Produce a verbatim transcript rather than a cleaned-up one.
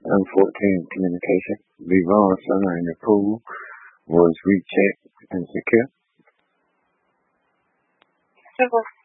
M fourteen communication. Vivon Center in the pool was rechecked and secure. Civil